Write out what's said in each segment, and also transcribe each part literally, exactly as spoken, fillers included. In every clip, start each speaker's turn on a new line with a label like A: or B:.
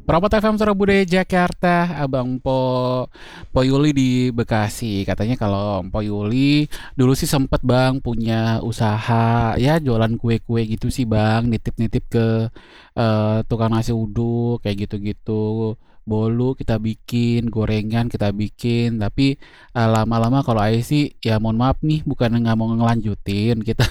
A: Perapat F M Suara Budaya Jakarta, Abang Po, Po Yuli di Bekasi. Katanya kalau Po Yuli dulu sih sempet Bang punya usaha ya jualan kue-kue gitu sih Bang, nitip-nitip ke eh, tukang nasi uduk kayak gitu-gitu. Bolu kita bikin, gorengan kita bikin, tapi eh, lama-lama kalau Aing sih ya mohon maaf nih bukan nggak mau ngelanjutin kita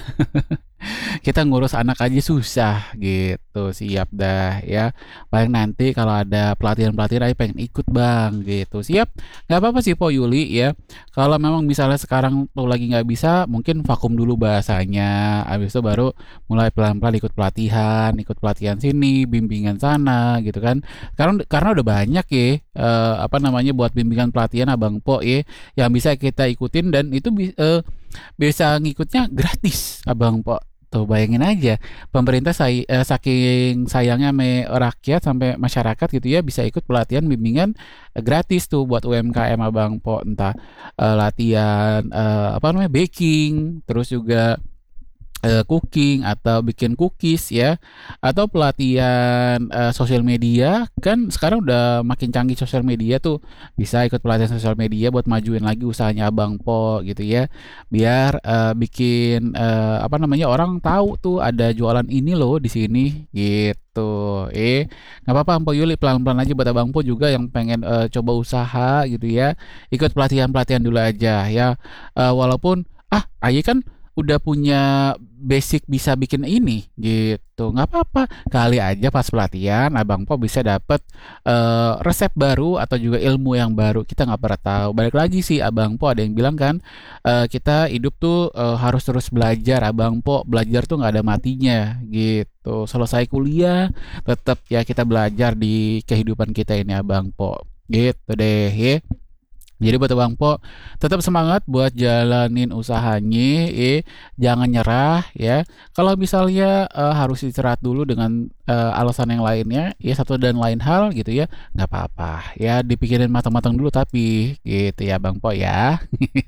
A: kita ngurus anak aja susah gitu, siap dah ya. Paling nanti kalau ada pelatihan-pelatihan aja pengen ikut bang gitu, siap. Nggak apa-apa sih Po Yuli ya. Kalau memang misalnya sekarang tuh lagi nggak bisa, mungkin vakum dulu bahasanya. Habis itu baru mulai pelan-pelan ikut pelatihan, ikut pelatihan sini, bimbingan sana gitu kan. Karena karena udah banyak ya eh, apa namanya buat bimbingan pelatihan Abang Po ya yang bisa kita ikutin dan itu bi- eh, bisa ngikutnya gratis Abang Po. Tuh bayangin aja pemerintah say- eh, saking sayangnya me rakyat sampai masyarakat gitu ya bisa ikut pelatihan bimbingan eh, gratis tuh buat U M K M Abang Po entah eh, latihan eh, apa namanya baking terus juga eh, cooking atau bikin cookies ya atau pelatihan eh, sosial media kan sekarang udah makin canggih sosial media tuh bisa ikut pelatihan sosial media buat majuin lagi usahanya Abang Po gitu ya biar eh, bikin eh, apa namanya orang tahu tuh ada jualan ini loh di sini gitu eh nggak apa-apa Ampo Yuli pelan-pelan aja buat Abang Po juga yang pengen eh, coba usaha gitu ya ikut pelatihan-pelatihan dulu aja ya. Eh, walaupun ah Ayi kan udah punya basic bisa bikin ini gitu nggak apa-apa kali aja pas pelatihan abang po bisa dapet eh, resep baru atau juga ilmu yang baru kita nggak pernah tahu balik lagi sih abang po ada yang bilang kan eh, kita hidup tuh eh, harus terus belajar abang po belajar tuh nggak ada matinya gitu selesai kuliah tetap ya kita belajar di kehidupan kita ini abang po gitu deh ya. Jadi buat Bang Po, tetap semangat buat jalanin usahanya, eh jangan nyerah ya. Kalau misalnya eh, harus istirahat dulu dengan eh, alasan yang lainnya, ya satu dan lain hal gitu ya, nggak apa-apa. Ya dipikirin matang-matang dulu tapi gitu ya Bang Po ya.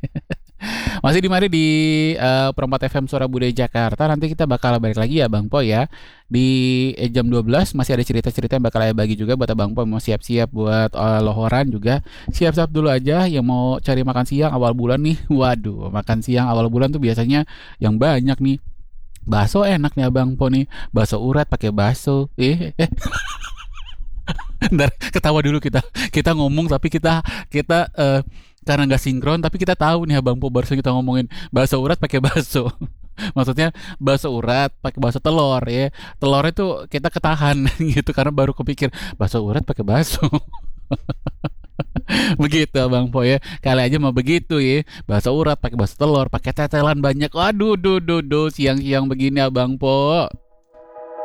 A: Masih di mari di eh, Perempat F M Suara Budaya Jakarta. Nanti kita bakal balik lagi ya Bang Po ya. Di eh, jam dua belas masih ada cerita-cerita yang bakal saya bagi juga buat Bang Po yang mau siap-siap buat eh, lohoran juga. Siap-siap dulu aja yang mau cari makan siang awal bulan nih. Waduh, makan siang awal bulan tuh biasanya yang banyak nih. Bakso enak nih Abang Po nih. Bakso urat pakai bakso. Eh, eh, Ntar ketawa dulu kita. Kita ngomong tapi kita kita eh, karena nggak sinkron tapi kita tahu nih Abang Po barusan kita ngomongin bakso urat pakai bakso. Maksudnya bakso urat pakai bakso telur ya. Telurnya tuh kita ketahan gitu karena baru kepikir bakso urat pakai bakso. Begitu Abang Po ya. Kali aja mau begitu ya. Bakso urat pakai bakso telur, pakai tetelan banyak. Waduh, duh, duh, duh, siang-siang begini Abang Po.